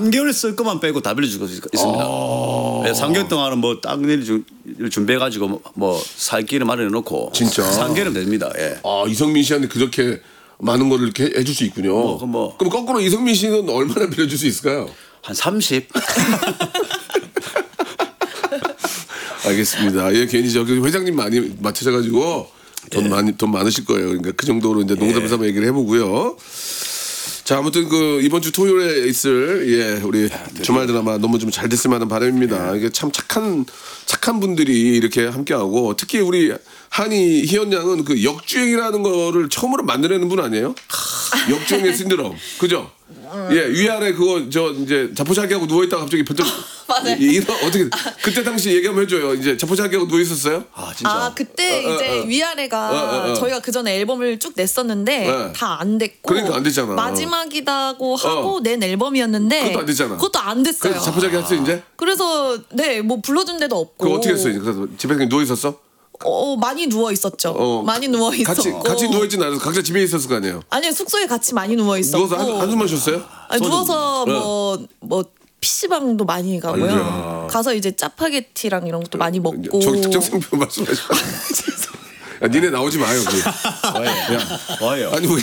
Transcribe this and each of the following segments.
3개월 쓸 것만 빼고 다 빌려주고 있습니다. 3개월 동안은 뭐 땅 준비해가지고 뭐 살 길을 마련해 놓고 진짜 3개월은 됩니다. 예. 이성민 씨한테 그렇게 많은 거를 이렇게 해줄 수 있군요. 그럼 거꾸로 이성민 씨는 얼마나 빌려줄 수 있을까요? 한 30. 알겠습니다. 예, 괜히 저기 회장님 많이 맡으셔가지고 돈 많으실 거예요. 그러니까 그 정도로 이제 농담 삼아 얘기를 해보고요. 자, 아무튼 이번 주 토요일에 있을 우리 주말 드라마 너무 좀 잘 됐으면 하는 바람입니다. 이게 참 착한 분들이 이렇게 함께하고 특히 우리 한이 희연 양은 그 역주행이라는 거를 처음으로 만들어내는 분 아니에요? 역주행의 신드롬, 그죠? 예, 위아래 그거 이제 자포자기하고 누워 있다가 갑자기 번쩍 맞아요. 어떻게 그때 당시 얘기 한번 해줘요. 이제 자포자기하고 누워 있었어요? 진짜. 그때 이제 위아래가 저희가 그 전에 앨범을 쭉 냈었는데 다 안 됐고. 그러니까 안 됐잖아. 마지막이다고 하고 낸 앨범이었는데 그것도 안 됐잖아. 그것도 안 됐어요. 그래서 자포자기 했어 이제? 그래서 뭐 불러준 데도 없고. 그거 어떻게 했어요? 그래서 집에 그냥 누워 있었어? 많이 누워 있었죠. 많이 누워 있었고. 같이 누워 있진 않아서 각자 집에 있었을 거 아니에요? 아니요, 숙소에 같이 많이 누워 있었고. 누워서 한숨만 쉬었어요? 누워서 뭐 PC방도 많이 가고요. 아이고야. 가서 이제 짜파게티랑 이런 것도 많이 먹고. 저기 특정 상표 말씀하시죠. 야, 니네 나오지 마요. 와요. 아니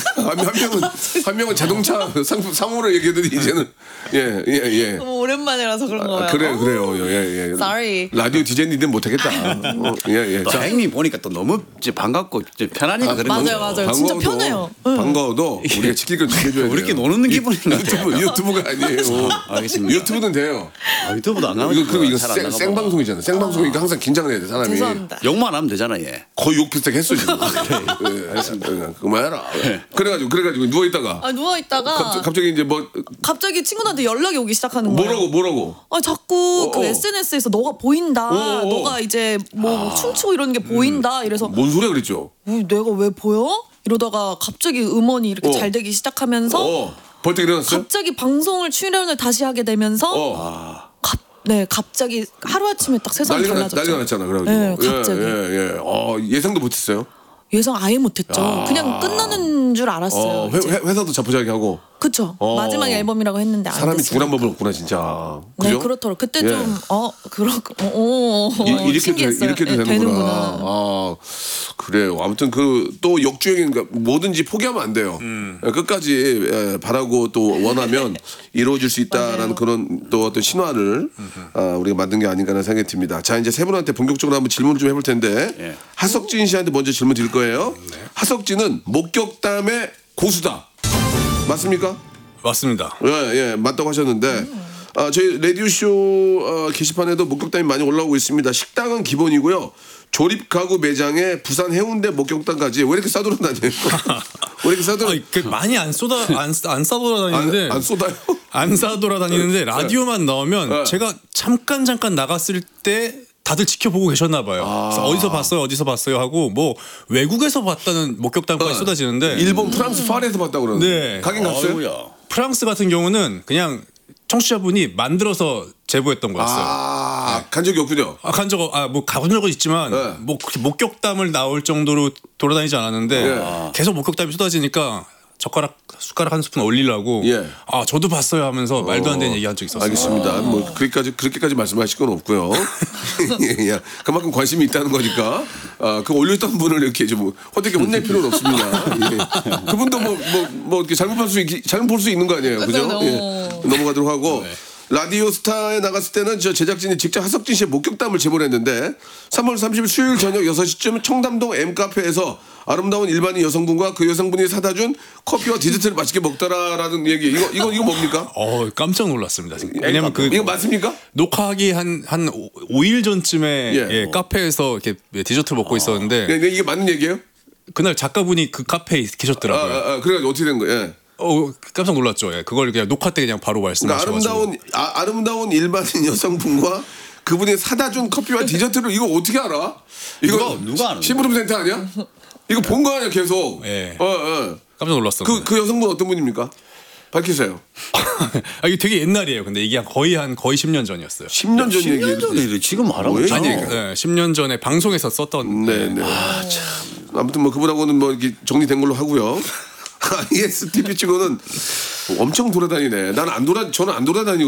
한 명은 자동차 상호를 얘기하더니 이제는 예. 너무 오랜만이라서 그런 거예요. 그래요. 예. Sorry. 라디오 디제이인데 못하겠다. 예. 또 행님 보니까 또 너무 편하고 편하니까 그런 거예요. 맞아요. 진짜 편해요. 반가워도 우리가 지킬 건 지켜줘야 돼요. 우리끼리 노는 기분인 것 같아요. 유튜브가 아니에요. 알겠습니다. 유튜브는 돼요. 유튜브도 안 나가고 이거 생방송이잖아. 생방송이니까 항상 긴장을 해야 돼 사람이. 죄송합니다. 욕만 하면 되잖아. 예. 거의 욕 비슷하게 했어 지금. 예, 알겠습니다. 그만해라. 그래가지고 누워 있다가. 누워 있다가 갑자기 이제 갑자기 친구한테 연락이 오기 시작하는 거예요. 뭐라고? 자꾸 그 SNS에서 너가 보인다. 너가 이제 뭐 춤추고 이러는 게 보인다. 이래서 뭔 소리야 그랬죠? 내가 왜 보여? 이러다가 갑자기 음원이 이렇게 잘 되기 시작하면서 벌떡 일어났어요? 갑자기 방송을 출연을 다시 하게 되면서 갑자기 하루아침에 딱 세상이 달라졌죠. 난리가 났잖아. 그래가지고. 네, 갑자기. 예상도 못했어요? 예상 아예 못했죠. 그냥 끝나는 줄 알았어요. 회사도 자포자기 하고. 그쵸. 마지막 앨범이라고 했는데 안 사람이 됐어요. 죽으란 법은 없구나 진짜. 그죠? 네, 그렇더라고요. 그때 좀 신기했어요. 이렇게도 되는구나. 그래요. 아무튼 또 역주행이니까 뭐든지 포기하면 안 돼요. 끝까지 바라고 또 원하면 이루어질 수 있다라는 그런 또 어떤 신화를 우리가 만든 게 아닌가 하는 생각이 듭니다. 자, 이제 세 분한테 본격적으로 한번 질문을 좀 해볼 텐데 하석진 씨한테 먼저 질문 드릴 거예요. 하석진은 목격담의 고수다. 맞습니까? 맞습니다. 예, 맞다고 하셨는데 저희 라디오쇼 게시판에도 목격담이 많이 올라오고 있습니다. 식당은 기본이고요. 조립 가구 매장에 부산 해운대 목격담까지 왜 이렇게 싸돌아다녀요? 왜 이렇게 싸돌아? 많이 안 싸돌아다니는데 안 쏟아요? 안 싸돌아다니는데 라디오만 나오면 제가 잠깐 나갔을 때 다들 지켜보고 계셨나 봐요. 그래서 어디서 봤어요 하고 뭐 외국에서 봤다는 목격담까지 쏟아지는데 일본, 프랑스, 파리에서 봤다고 그러는데 네. 가긴 갔어요? 프랑스 같은 경우는 그냥 청취자분이 만들어서 제보했던 거였어요. 간 적이 없군요. 뭐 가본 적은 있지만 뭐 목격담을 나올 정도로 돌아다니지 않았는데 계속 목격담이 쏟아지니까 숟가락 한 스푼 올리려고 저도 봤어요 하면서 말도 안 되는 얘기한 적이 있었어요. 알겠습니다. 뭐 그렇게까지 말씀하실 건 없고요. 예, 그만큼 관심이 있다는 거니까 그 올렸던 분을 이렇게 좀 어떻게 혼낼 필요는 없습니다. 예. 그분도 뭐 이렇게 잘못 볼 수 있는 거 아니에요, 그죠? 넘어가도록 하고. 라디오 스타에 나갔을 때는 저 제작진이 직접 하석진 씨의 목격담을 제보를 했는데 3월 30일 수요일 저녁 6시쯤 청담동 M카페에서 아름다운 일반인 여성분과 그 여성분이 사다 준 커피와 디저트를 맛있게 먹더라라는 얘기. 이거 뭡니까? 깜짝 놀랐습니다. 왜냐면 이거 맞습니까? 녹화하기 한 5일 전쯤에 카페에서 이렇게 디저트를 먹고 있었는데 이게 맞는 얘기예요? 그날 작가분이 그 카페에 계셨더라고요. 그래가지고 어떻게 된 거예요? 깜짝 놀랐죠. 그걸 그냥 녹화 때 그냥 바로 말씀하셔가지고. 아름다운 일반인 여성분과 그분이 사다 준 커피와 디저트를 이거 어떻게 알아? 이거 누가 아는 심부름센터 아니야? 이거 본 거 아니야 계속? 깜짝 놀랐어요. 그 여성분 어떤 분입니까? 밝히세요. 이게 되게 옛날이에요. 근데 이게 거의 10년 전이었어요. 10년 전 얘기예요. 10년 전에 지금 알아보죠. 10년 전에 방송에서 썼던. 네. 아무튼 뭐 그분하고는 뭐 이렇게 정리된 걸로 하고요. ESTP 치고는 엄청 돌아다니네. 저는 안 돌아다니고.